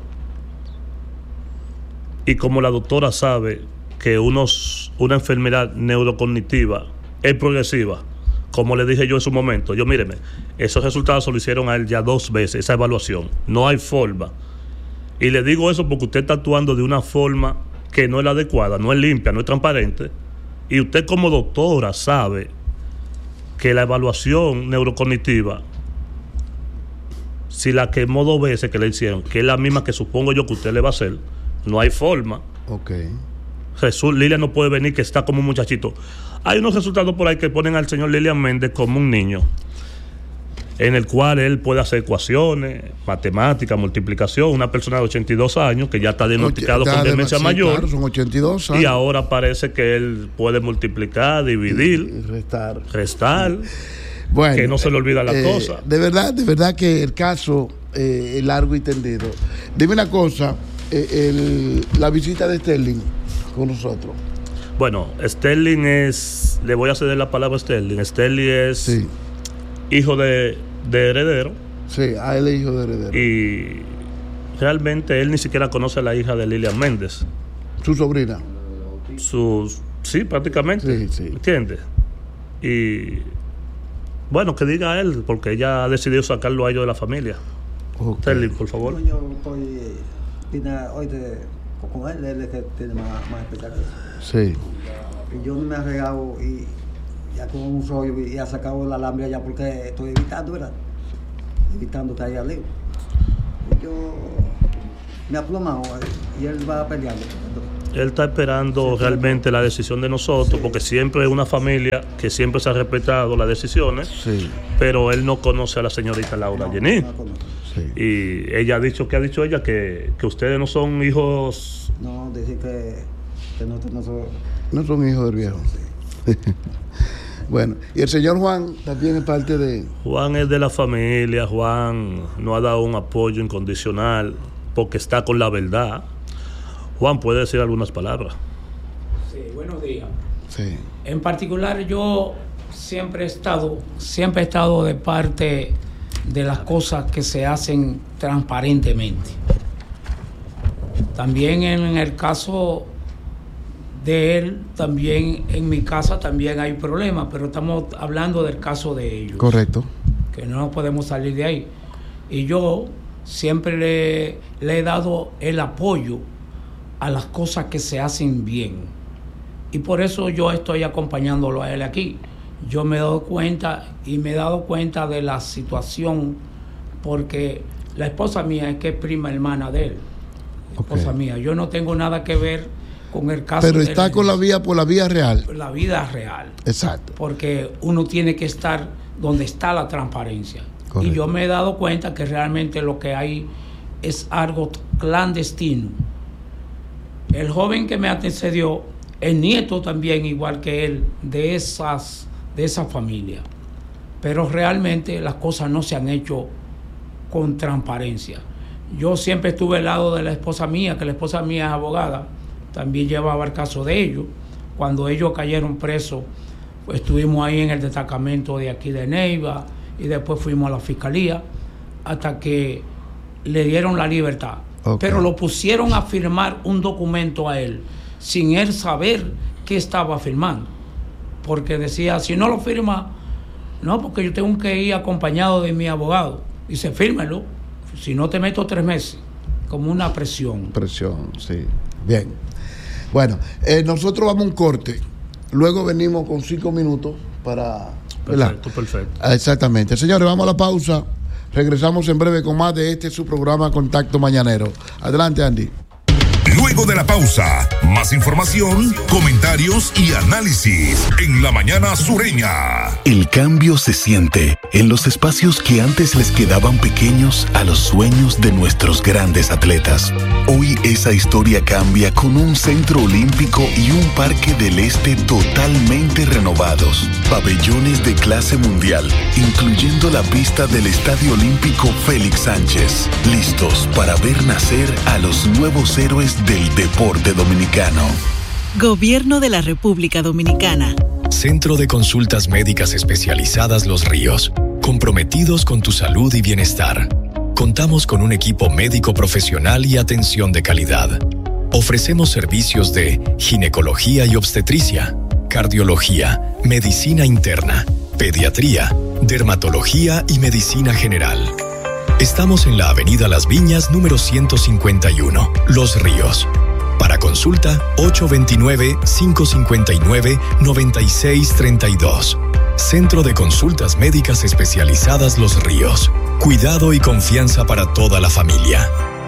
Y como la doctora sabe que unos, una enfermedad neurocognitiva es progresiva, como le dije yo en su momento, yo míreme, esos resultados se lo hicieron a él ya dos veces, esa evaluación, no hay forma. Y le digo eso porque usted está actuando de una forma que no es la adecuada, no es limpia, no es transparente. Y usted como doctora sabe que la evaluación neurocognitiva, si la quemó dos veces que le hicieron, que es la misma que supongo yo que usted le va a hacer, no hay forma. Ok. Jesús, Lilian no puede venir que está como un muchachito. Hay unos resultados por ahí que ponen al señor Lilian Méndez como un niño, en el cual él puede hacer ecuaciones, matemáticas, multiplicación. Una persona de ochenta y dos años que ya está diagnosticado con demencia sí, mayor. Claro, son ochenta y dos años. Y ahora parece que él puede multiplicar, dividir, y restar. restar bueno, que no se le olvida la eh, cosa. De verdad, de verdad que el caso eh, es largo y tendido. Dime una cosa, eh, el, la visita de Sterling con nosotros. Bueno, Sterling es, le voy a ceder la palabra a Sterling. Sterling es sí. hijo de, de Heredero. Sí, a él es hijo de Heredero. Y realmente él ni siquiera conoce a la hija de Lilian Méndez. ¿Su sobrina? Sus, sí, prácticamente. Sí, sí. ¿Entiendes? Y bueno, que diga él, porque ella ha decidido sacarlo a ellos de la familia. Okay. Terry, por favor. Bueno, yo estoy, vine hoy de, con él, él es que tiene más, más especial que eso. Sí. Y yo no me he regado y ya con un rollo y ha sacado la alambre allá porque estoy evitando, ¿verdad? Evitando que haya lío. Y yo me ha plomado y él va peleando. Él está esperando sí, realmente sí. la decisión de nosotros, sí. porque siempre es una familia que siempre se ha respetado las decisiones, sí. pero él no conoce a la señorita Laura no, Jenny. No sí. Y ella ha dicho, ¿qué ha dicho ella? Que, que ustedes no son hijos... No, dice que, que nosotros no son... No son hijos del viejo. Sí. Bueno, y el señor Juan también es parte de... Juan es de la familia, Juan no ha dado un apoyo incondicional porque está con la verdad. Juan puede decir algunas palabras. Sí, buenos días. Sí. En particular yo siempre he estado, siempre he estado de parte de las cosas que se hacen transparentemente. También en el caso de él, también en mi casa también hay problemas, pero estamos hablando del caso de ellos. Correcto. Que no podemos salir de ahí. Y yo siempre le, le he dado el apoyo a las cosas que se hacen bien. Y por eso yo estoy acompañándolo a él aquí. Yo me he dado cuenta y me he dado cuenta de la situación porque la esposa mía es que es prima hermana de él. Esposa okay. mía. Yo no tengo nada que ver con el caso. Pero está con la vía por la vía real. La vida real. Exacto. Porque uno tiene que estar donde está la transparencia. Correcto. Y yo me he dado cuenta que realmente lo que hay es algo clandestino. El joven que me antecedió, el nieto también, igual que él, de esas, de esa familia. Pero realmente las cosas no se han hecho con transparencia. Yo siempre estuve al lado de la esposa mía, que la esposa mía es abogada, también llevaba el caso de ellos. Cuando ellos cayeron presos, pues estuvimos ahí en el destacamento de aquí de Neiva y después fuimos a la fiscalía hasta que le dieron la libertad. Okay. Pero lo pusieron a firmar un documento a él sin él saber qué estaba firmando, porque decía, si no lo firma, no, porque yo tengo que ir acompañado de mi abogado. Dice, fírmelo, si no te meto tres meses, como una presión. Presión, sí. Bien. Bueno, eh, nosotros vamos a un corte, luego venimos con cinco minutos para... Perfecto, ¿verdad? Perfecto. Exactamente. Señores, vamos a la pausa. Regresamos en breve con más de este su programa Contacto Mañanero. Adelante, Andy. Luego de la pausa, más información, comentarios y análisis en La Mañana Sureña. El cambio se siente en los espacios que antes les quedaban pequeños a los sueños de nuestros grandes atletas. Hoy esa historia cambia con un centro olímpico y un parque del este totalmente renovados. Pabellones de clase mundial, incluyendo la pista del Estadio Olímpico Félix Sánchez. Listos para ver nacer a los nuevos héroes del deporte dominicano. Gobierno de la República Dominicana. Centro de Consultas Médicas Especializadas Los Ríos. Comprometidos con tu salud y bienestar. Contamos con un equipo médico profesional y atención de calidad. Ofrecemos servicios de ginecología y obstetricia, cardiología, medicina interna, pediatría, dermatología y medicina general. Estamos en la Avenida Las Viñas, número ciento cincuenta y uno, Los Ríos. Para consulta, ocho dos nueve, cinco cinco nueve, nueve seis tres dos. Centro de Consultas Médicas Especializadas Los Ríos. Cuidado y confianza para toda la familia.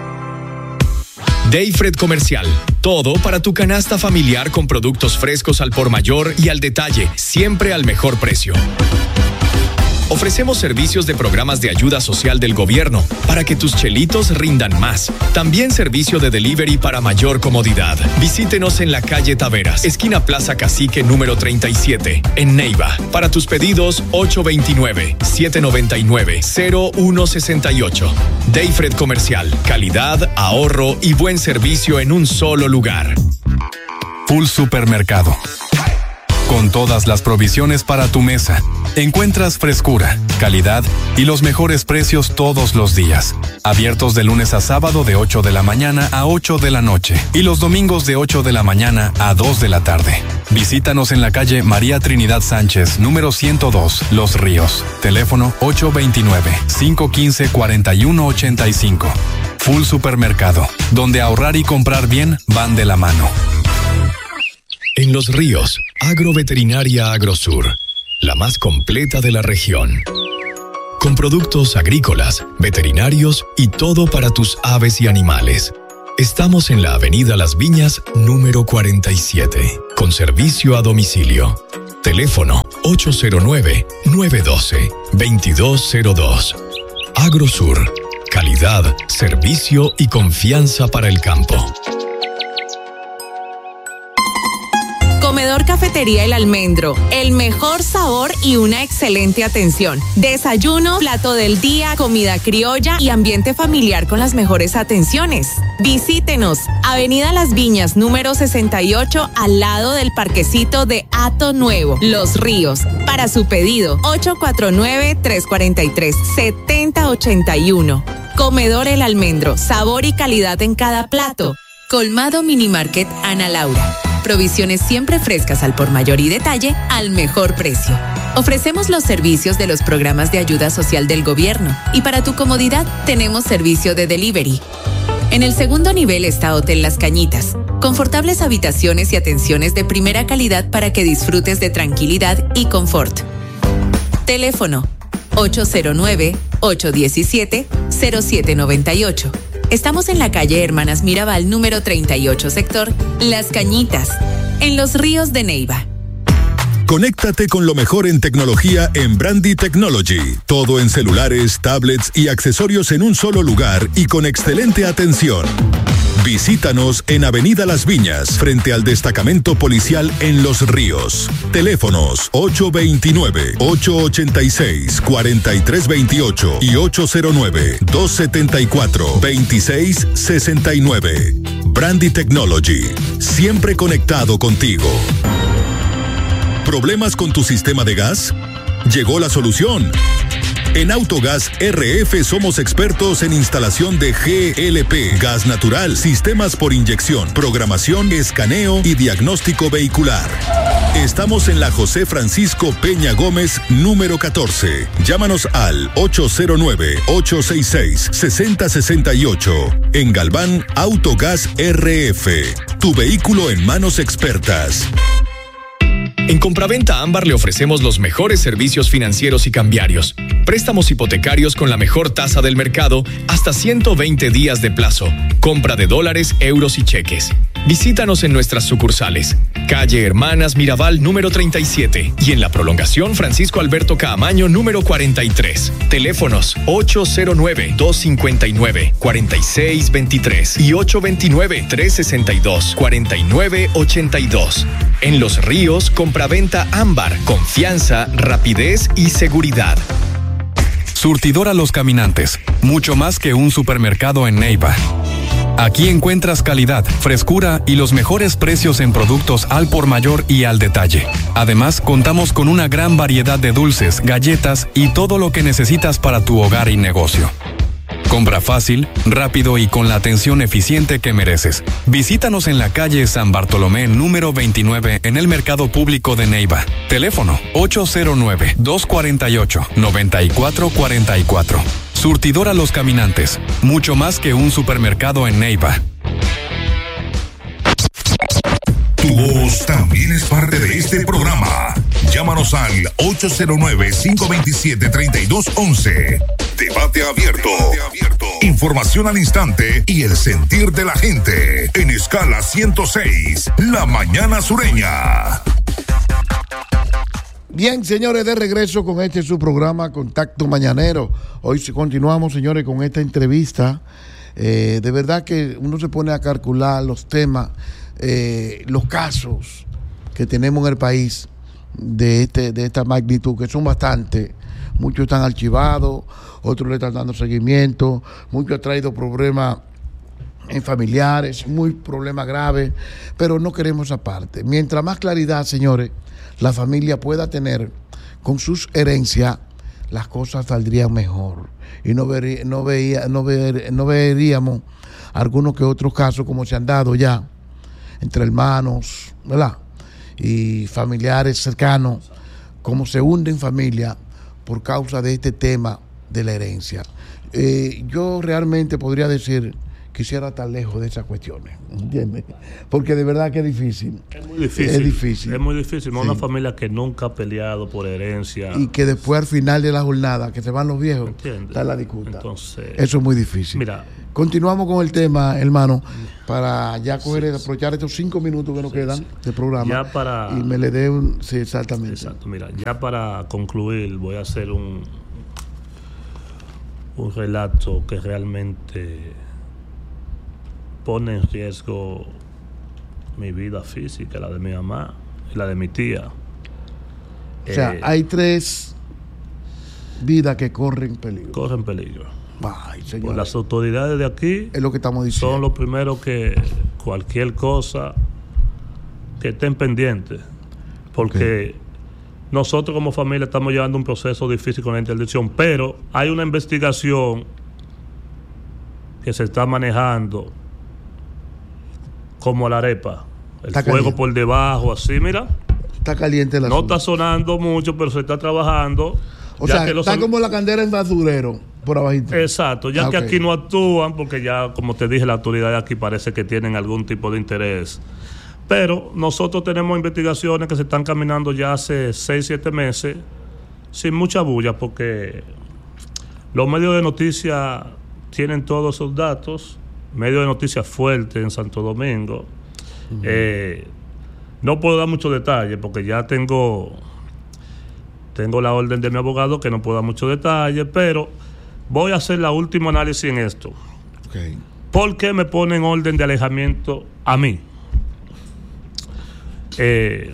Dayfred Comercial. Todo para tu canasta familiar con productos frescos al por mayor y al detalle, siempre al mejor precio. Ofrecemos servicios de programas de ayuda social del gobierno para que tus chelitos rindan más. También servicio de delivery para mayor comodidad. Visítenos en la calle Taveras, esquina Plaza Cacique número treinta y siete, en Neiva. Para tus pedidos, ocho dos nueve, siete nueve nueve, cero uno seis ocho. Dayfred Comercial. Calidad, ahorro y buen servicio en un solo lugar. Full Supermercado. con todas las provisiones para tu mesa. Encuentras frescura, calidad y los mejores precios todos los días. Abiertos de lunes a sábado de ocho de la mañana a ocho de la noche y los domingos de ocho de la mañana a dos de la tarde. Visítanos en la calle María Trinidad Sánchez, número ciento dos, Los Ríos. Teléfono ocho dos nueve, cinco uno cinco, cuatro uno ocho cinco. Full Supermercado, donde ahorrar y comprar bien van de la mano. En Los Ríos, Agroveterinaria Agrosur, la más completa de la región. Con productos agrícolas, veterinarios y todo para tus aves y animales. Estamos en la Avenida Las Viñas, número cuarenta y siete, con servicio a domicilio. Teléfono ocho cero nueve, nueve uno dos, dos dos cero dos. Agrosur, calidad, servicio y confianza para el campo. Comedor Cafetería El Almendro, el mejor sabor y una excelente atención. Desayuno, plato del día, comida criolla y ambiente familiar con las mejores atenciones. Visítenos, Avenida Las Viñas, número sesenta y ocho, al lado del parquecito de Hato Nuevo, Los Ríos. Para su pedido, ocho cuatro nueve, tres cuatro tres, siete cero ocho uno. Comedor El Almendro, sabor y calidad en cada plato. Colmado Minimarket Ana Laura. Provisiones siempre frescas al por mayor y detalle al mejor precio. Ofrecemos los servicios de los programas de ayuda social del gobierno y para tu comodidad tenemos servicio de delivery. En el segundo nivel está Hotel Las Cañitas, confortables habitaciones y atenciones de primera calidad para que disfrutes de tranquilidad y confort. Teléfono ocho cero nueve, ocho uno siete, cero siete nueve ocho. Estamos en la calle Hermanas Mirabal, número treinta y ocho, sector Las Cañitas, en Los Ríos de Neiva. Conéctate con lo mejor en tecnología en Brandy Technology. Todo en celulares, tablets y accesorios en un solo lugar y con excelente atención. Visítanos en Avenida Las Viñas, frente al destacamento policial en Los Ríos. Teléfonos ocho dos nueve, ocho ocho seis, cuatro tres dos ocho y ocho cero nueve, dos siete cuatro, dos seis seis nueve. Brandy Technology, siempre conectado contigo. ¿Problemas con tu sistema de gas? Llegó la solución. En Autogas R F somos expertos en instalación de G L P, gas natural, sistemas por inyección, programación, escaneo y diagnóstico vehicular. Estamos en la José Francisco Peña Gómez, número catorce. Llámanos al ocho cero nueve, ocho seis seis, seis cero seis ocho. En Galván, Autogas R F. Tu vehículo en manos expertas. En Compraventa Ámbar le ofrecemos los mejores servicios financieros y cambiarios. Préstamos hipotecarios con la mejor tasa del mercado hasta ciento veinte días de plazo. Compra de dólares, euros y cheques. Visítanos en nuestras sucursales. Calle Hermanas Mirabal, número treinta y siete. Y en la prolongación Francisco Alberto Caamaño, número cuarenta y tres. Teléfonos ocho cero nueve, dos cinco nueve, cuatro seis dos tres y ocho dos nueve, tres seis dos, cuatro nueve ocho dos. En Los Ríos, Compraventa Ámbar. Confianza, rapidez y seguridad. Surtidora Los Caminantes, mucho más que un supermercado en Neiva. Aquí encuentras calidad, frescura y los mejores precios en productos al por mayor y al detalle. Además, contamos con una gran variedad de dulces, galletas y todo lo que necesitas para tu hogar y negocio. Compra fácil, rápido y con la atención eficiente que mereces. Visítanos en la calle San Bartolomé, número veintinueve, en el Mercado Público de Neiva. Teléfono ocho cero nueve, dos cuatro ocho, nueve cuatro cuatro cuatro. Surtidora Los Caminantes, mucho más que un supermercado en Neiva. Tu voz también es parte de este programa. Llámanos al ocho cero nueve, cinco dos siete, tres dos uno uno. Debate abierto. Debate abierto. Información al instante y el sentir de la gente. En escala ciento seis, La Mañana Sureña. Bien, señores, de regreso con este su programa Contacto Mañanero. Hoy continuamos, señores, con esta entrevista. Eh, de verdad que uno se pone a calcular los temas, eh, los casos que tenemos en el país de este de esta magnitud, que son bastantes. Muchos están archivados, otros le están dando seguimiento, muchos han traído problemas en familiares, muy problemas graves, pero no queremos esa parte. Mientras más claridad, señores, la familia pueda tener con sus herencias, las cosas saldrían mejor. Y no, vería, no, veía, no, ver, no veríamos algunos que otros casos como se han dado ya entre hermanos, ¿verdad? Y familiares cercanos, como se hunden familia por causa de este tema de la herencia. Eh, yo realmente podría decir, quisiera estar lejos de esas cuestiones, ¿entiendes? Porque de verdad que es difícil. Es muy difícil. Es difícil. Es muy difícil. Sí. Una familia que nunca ha peleado por herencia. Y que después al final de la jornada, que se van los viejos, ¿entiendes? está la disputa. Entonces, eso es muy difícil. Mira. Continuamos con el tema, hermano, para ya coger, sí, aprovechar estos cinco minutos que nos sí, quedan sí. de programa. Ya para, y me le dé un... Sí, exactamente. Exacto. Mira, ya para concluir voy a hacer un, un relato que realmente pone en riesgo mi vida física, la de mi mamá y la de mi tía. O sea, eh, hay tres vidas que corren peligro. Corren peligro. Ay, pues las autoridades de aquí es lo que estamos diciendo. Son los primeros que cualquier cosa que estén pendientes, porque okay. nosotros como familia estamos llevando un proceso difícil con la interdicción, pero hay una investigación que se está manejando como la arepa, el está fuego caliente. Por debajo, así, mira. Está caliente la No asunto. Está sonando mucho, pero se está trabajando. O sea, está son... como la candela en basurero, por abajito. Exacto, ya ah, que okay. aquí no actúan, porque ya, como te dije, la autoridad de aquí parece que tienen algún tipo de interés. Pero nosotros tenemos investigaciones que se están caminando ya hace seis, siete meses, sin mucha bulla, porque los medios de noticias tienen todos esos datos, medios de noticias fuertes en Santo Domingo. Uh-huh. Eh, no puedo dar muchos detalles, porque ya tengo... Tengo la orden de mi abogado que no puedo dar muchos detalles, pero voy a hacer la última análisis en esto. Okay. ¿Por qué me ponen orden de alejamiento a mí? Eh,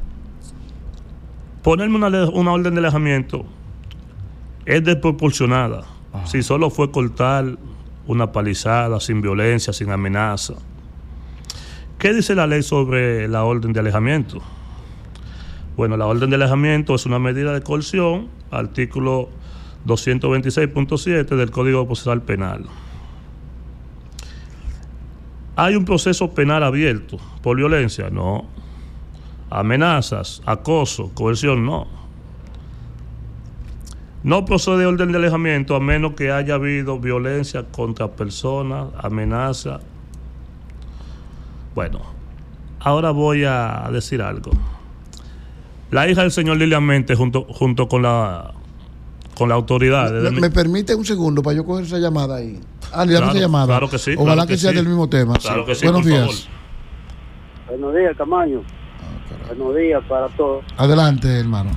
ponerme una, una orden de alejamiento es desproporcionada. Ajá. Si solo fue cortar una palizada sin violencia, sin amenaza. ¿Qué dice la ley sobre la orden de alejamiento? Bueno, la orden de alejamiento es una medida de coerción, artículo doscientos veintiséis punto siete del Código Procesal Penal. ¿Hay un proceso penal abierto por violencia? No. Amenazas, acoso, coerción, no. No procede orden de alejamiento a menos que haya habido violencia contra personas, amenaza. Bueno, ahora voy a decir algo. La hija del señor Lilian Méndez junto, junto con la con la autoridad. ¿Me, mi... ¿Me permite un segundo para yo coger esa llamada ahí? Ah, le damos claro, esa llamada. Claro que sí. Ojalá claro que, que sea sí. del mismo tema. Claro sí. que sí. Buenos días. Favor. Buenos días, Camaño. Ah, Buenos días para todos. Adelante, hermano.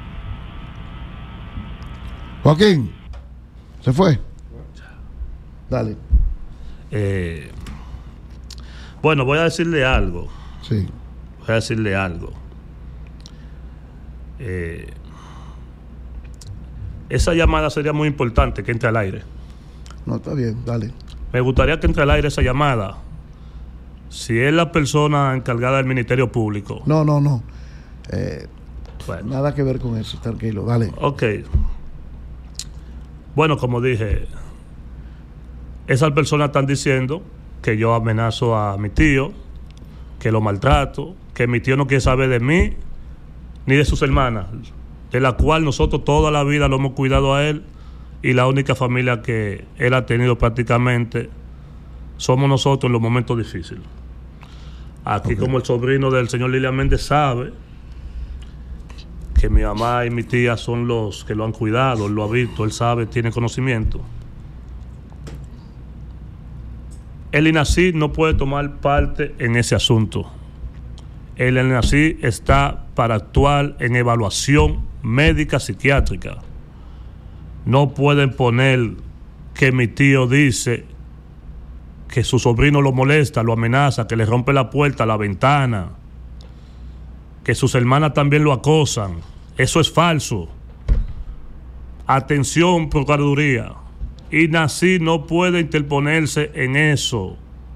Joaquín, ¿se fue? Dale. Eh, bueno, voy a decirle algo. Sí. Voy a decirle algo. Eh, esa llamada sería muy importante que entre al aire. No, está bien, dale. Me gustaría que entre al aire esa llamada. Si es la persona encargada del Ministerio Público. No, no, no. Eh, bueno. Nada que ver con eso, tranquilo, dale. Ok. Bueno, como dije, esas personas están diciendo que yo amenazo a mi tío, que lo maltrato, que mi tío no quiere saber de mí ni de sus hermanas, de la cual nosotros toda la vida lo hemos cuidado a él, y la única familia que él ha tenido prácticamente somos nosotros en los momentos difíciles. Aquí, okay. Como el sobrino del señor Lilian Méndez sabe que mi mamá y mi tía son los que lo han cuidado, él lo ha visto, él sabe, tiene conocimiento. El INASID no puede tomar parte en ese asunto. El INASID está para actuar en evaluación médica psiquiátrica. No pueden poner que mi tío dice que su sobrino lo molesta, lo amenaza, que le rompe la puerta, la ventana, que sus hermanas también lo acosan. Eso es falso. Atención, Procuraduría. INASID no puede interponerse en eso.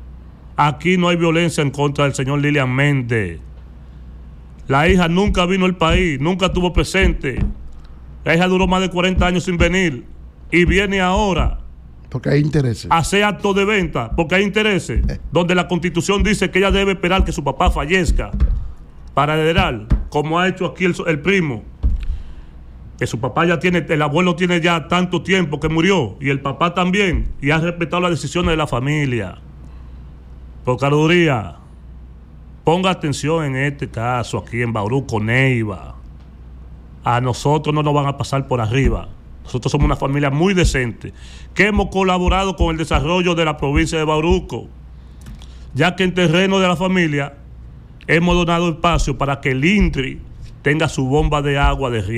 Aquí no hay violencia en contra del señor Lilian Méndez. La hija nunca vino al país, nunca estuvo presente. La hija duró más de cuarenta años sin venir y viene ahora. Porque hay intereses. A hacer actos de venta, porque hay intereses. Eh. Donde la Constitución dice que ella debe esperar que su papá fallezca para heredar, como ha hecho aquí el, el primo. Que su papá ya tiene, el abuelo tiene ya tanto tiempo que murió, y el papá también, y ha respetado las decisiones de la familia. Procuraduría, ponga atención en este caso aquí en Bauruco, Neiva. A nosotros no nos van a pasar por arriba. Nosotros somos una familia muy decente, que hemos colaborado con el desarrollo de la provincia de Bauruco, ya que en terreno de la familia hemos donado espacio para que el INTRI tenga su bomba de agua de riego.